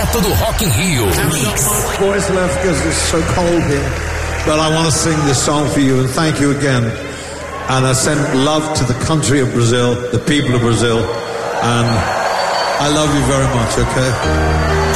direto do Rock in Rio. Voice left because it's so cold here, but I want to sing this song for you and thank you again. And I send love to the country of Brazil, the people of Brazil, and I love you very much, okay?